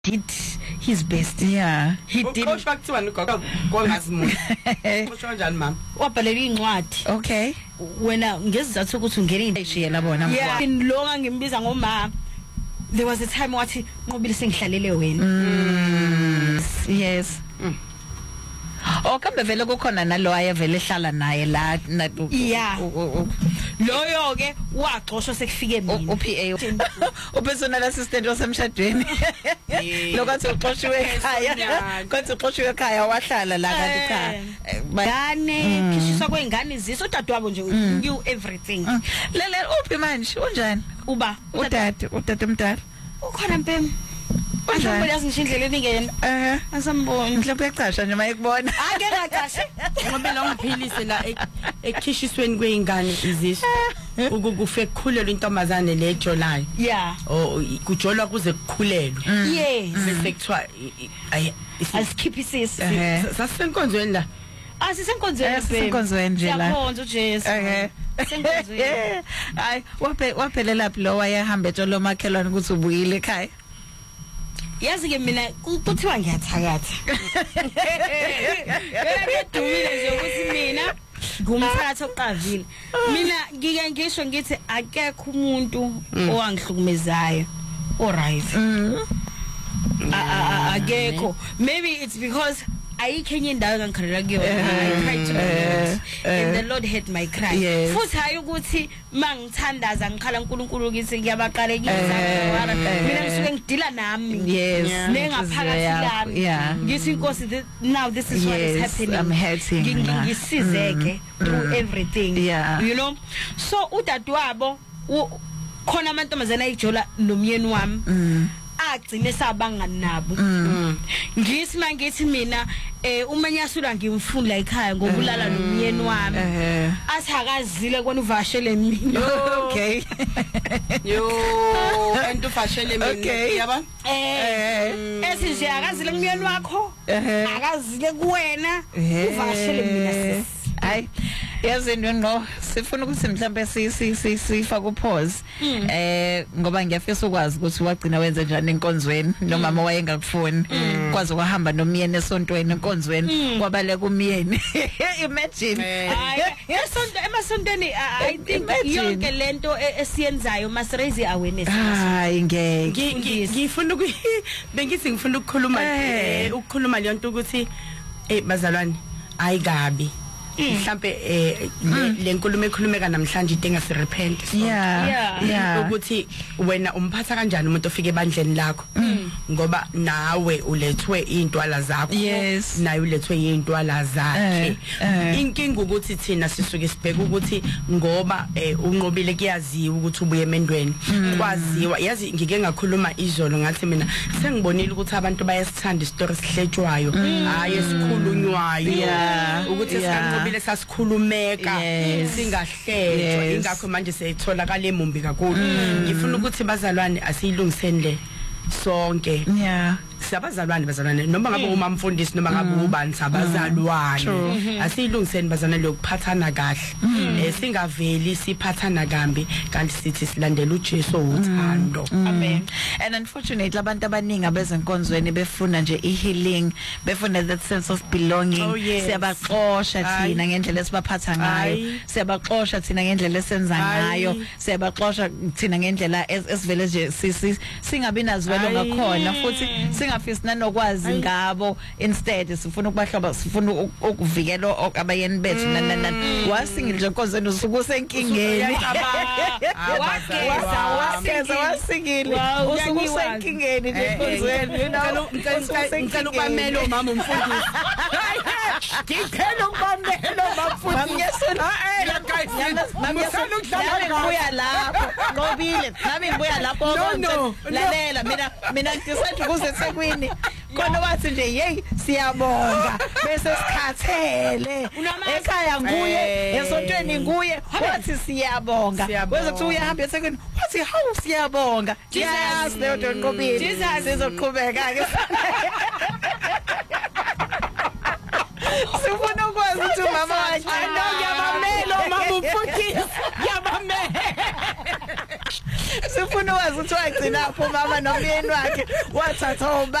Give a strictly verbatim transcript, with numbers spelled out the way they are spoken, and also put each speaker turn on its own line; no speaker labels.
did his best.
Yeah.
He did.
Coach back to one kwangazimuntu. Coach kanjani mama?
Wabhalela incwadi.
Okay.
Wena ngesizathu ukuthi ungene
Eshiyela bona mfowethu.
Yeah, longa ngimbiza ngomama. There was a time wathi Nqobile sengihlalele wena.
Mm. Yes. Mm. Oh kambe vele kukhona nalo ayevele ehlala naye la na
yeah loyo ke waxoshwa sekufike mina
u P A u personal assistant wasemshadweni lokho uxoshiwe ekhaya konke uxoshiwe ekhaya wahlala la kanti cha
ngane kishiswa kwengane izisa udadewabo nje knew everything
lele uphi manje unjani
uba
udade udade mdala
ukhona mpembe Anjani yazi ngisho indlela engena
eh
asamboni
mhlawumbe uyacasha nje mayekubona
ake ngacashe
ngoba la ungiphilise la ekhishisweni kweingane izisho ukukufe kukhulelwa intombazane le ejolayo
yeah
oh kujolwa kuze kukhulelwe
yes
bese kuthiwa
asikhiphi sisi
sasenkonzweni la
asisenkonzweni
senkonzweni nje la
yakhonza uJesu
eh senkonzweni ay waphe waphelela lapho lo wayehamba etsholo makhelwane ukuthi ubuyile ekhaya
yazi ke mina kuthiwa ngiyathakatha yena ngedumile nje ukuthi mina ngumthatha oqavile mina ngike ngisho ngithi akekho umuntu owangihlukumezayo all right akekho maybe it's because ayikho enye indawo engikhalela kuyo I cried to God and the Lord heard my cry futhi hayi ukuthi mangithandaza ngikhala uNkulunkulu ukuthi ngiyabaqalekisa mina ngisuke ngidila nami nengaphakathi lami ngithi inkosi now this is what is happening
I'm hurting
ngisizeke through everything you know so udadewabo khona amantombazana ayijola nomyeni wami agcine sabangani nabo ngisi mangithi mina eh umanyasula ngimfunda ekhaya ngokulala nomyeni wami athi akazile kona uvashele mina
okay
yo ento uvashele mina yaba
eh ethi nje akazile kumyeni wakho akazile kuwena uvashele mina sisi
ay yazi no sifuna ukuthi mhlambe si sifa ku pause eh ngoba ngiyafisa ukwazi ukuthi wagcina wenze njani enkonzweni nomama wayengakufuni kwaze kwahamba nomyeni esontweni enkonzweni kwabaleka umyeni imagine
esonto emasontweni I think yonke lento esiyenzayo must raise awareness
hayi ngeke
ngifuna bengithi ngifuna ukukhuluma ukukhuluma le nto ukuthi eh bazalwane ayikabi mhlambe eh lenkulumo ekhulumeka namhlanje idinga si repent
yeah yeah
ukuthi wena umphatha kanjani umuntu ofike ebandleni lakho ngoba nawe ulethwe intwala zakho naye ulethwe intwala zakhe inkinga ukuthi thina sisuke sibheka ukuthi ngoba unqobile kuyaziwa ukuthi ubuye emendweni kwaziwa yazi ngike ngakhuluma izolo ngathi mina sengibonile ukuthi abantu bayasithanda istory sihletshwayo hayi esikhulunywayo ukuthi sikanqobile sasikhulumeka singahlejwa ingakho manje seyithola kale mumbi kakhulu ngifuna ukuthi bazalwane asiyilungiseni le sonke
yeah
sabazalwane bazalwane noma ngabe umamfundisi noma ngabe ubani sabazalwane asiyilungiseni bazalwane lokuphathana kahle eh singaveli siphathana kambi kanti sithi silandela uJesu uthando
amen and unfortunately abantu abaningi abezenkonzweni befuna nje ihealing befuna that sense of belonging siyabaxosha thina ngendlela esibaphatha ngayo siyabaxosha thina ngendlela esenza ngayo siyabaxosha thina ngendlela esivele nje singabi nazwelo ngakhona futhi ngafisa nanokwazi ngabo instead sifuna ukubahloba sifuna ukuvikela abayeni bethu nanana wasingile nje inkonzweni usuku senkingeni wakeza wasingile usuku senkingeni nje inkonzweni
ngicela ukubamela umama umfundisi ngicela ukubamela umama umfundisi
ngibuya lapho Nqobile nami ngibuya lapho lalela mina mina ngisathi kuze sekwini khona wathi nje hey siyabonga bese sikhathele ekhaya nguye esontweni nguye wathi siyabonga bese kuthi uyahamba esekwini wathi hawu siyabonga yes leyo nto Nqobile Jesus sizoqhubeka ke sifuna ukwazi ukuthi mama wakhe
ngiyabamela mama umfundisi ngiyabamela
sifuna ukwazi ukuthi wagcina apho mama nomyeni wakhe wathatha